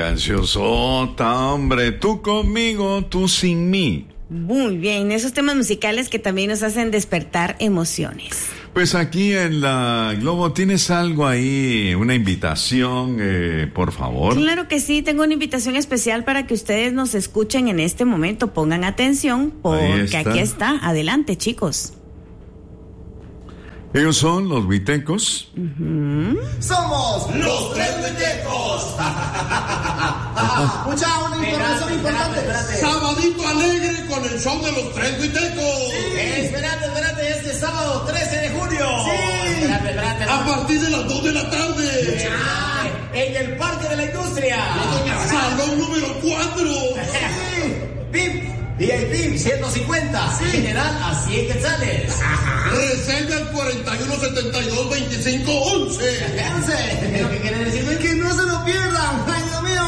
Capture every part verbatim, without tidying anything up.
canción sota, hombre. Tú conmigo, tú sin mí. Muy bien, esos temas musicales que también nos hacen despertar emociones. Pues aquí en la Globo, ¿tienes algo ahí, una invitación, eh, por favor? Claro que sí, tengo una invitación especial para que ustedes nos escuchen en este momento. Pongan atención porque está. Aquí está. Adelante, chicos. Ellos son los huitecos. Uh-huh. Somos los tres huitecos. Escucha una información importante. Espérate, espérate. Sabadito alegre con el show de los tres huitecos. Sí. Eh, espérate, espérate, este sábado trece de junio. Sí. Espérate, espérate. A partir de las dos de la tarde. Ah, en el Parque de la Industria. Salón número cuatro. Sí. V I P. V I P ciento cincuenta, sí. General a cien quetzales. Reserva el cuarenta y uno setenta y dos veinticinco once. once. Lo que quiere decir es que no se lo pierdan. ¡Ay,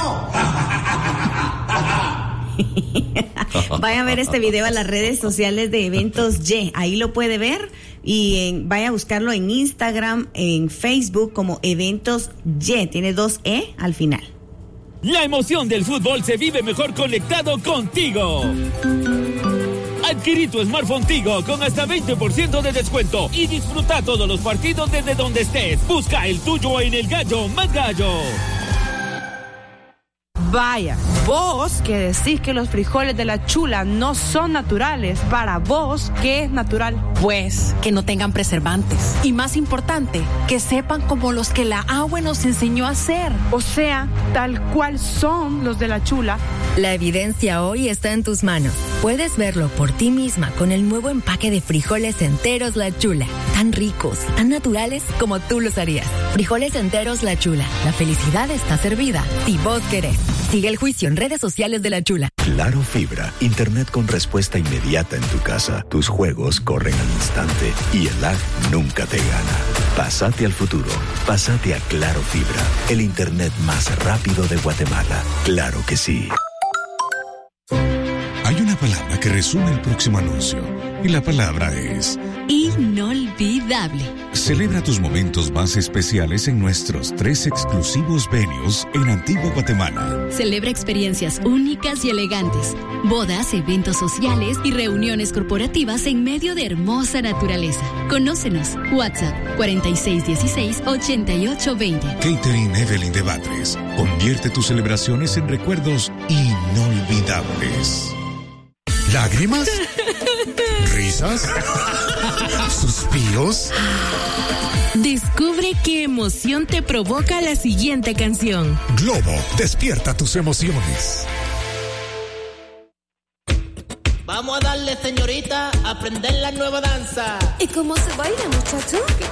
Dios mío! Vaya a ver este video a las redes sociales de Eventos Y. Ahí lo puede ver. Y en, vaya a buscarlo en Instagram, en Facebook como Eventos Y. Tiene dos E al final. La emoción del fútbol se vive mejor conectado contigo. Adquirí tu smartphone Tigo con hasta veinte por ciento de descuento y disfruta todos los partidos desde donde estés. Busca el tuyo en El Gallo Más Gallo. Vaya, vos que decís que los frijoles de la Chula no son naturales, para vos, ¿qué es natural? Pues, que no tengan preservantes. Y más importante, que sepan como los que la agua nos enseñó a hacer. O sea, tal cual son los de la Chula. La evidencia hoy está en tus manos. Puedes verlo por ti misma con el nuevo empaque de frijoles enteros La Chula. Tan ricos, tan naturales como tú los harías. Frijoles enteros La Chula. La felicidad está servida si vos querés. Sigue el juicio en redes sociales de La Chula. Claro Fibra, internet con respuesta inmediata en tu casa. Tus juegos corren al instante y el lag nunca te gana. Pásate al futuro. Pásate a Claro Fibra, el internet más rápido de Guatemala. Claro que sí. Hay una palabra que resume el próximo anuncio y la palabra es inolvidable. Celebra tus momentos más especiales en nuestros tres exclusivos venues en Antigua Guatemala. Celebra experiencias únicas y elegantes, bodas, eventos sociales y reuniones corporativas en medio de hermosa naturaleza. Conócenos. WhatsApp cuarenta y seis dieciséis ochenta y ocho veinte. Catering Evelyn de Batres. Convierte tus celebraciones en recuerdos inolvidables. ¿Lágrimas? ¿Risas? ¿Suspiros? Descubre qué emoción te provoca la siguiente canción. Globo, despierta tus emociones. Vamos a darle, señorita, a aprender la nueva danza. ¿Y cómo se baila, muchacho? Que